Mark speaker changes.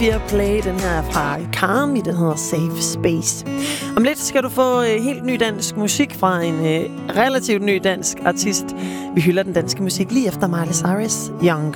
Speaker 1: Play, den her fra Karmi, den hedder Safe Space. Om lidt skal du få helt ny dansk musik fra en relativt ny dansk artist. Vi hylder den danske musik lige efter Miley Cyrus, Young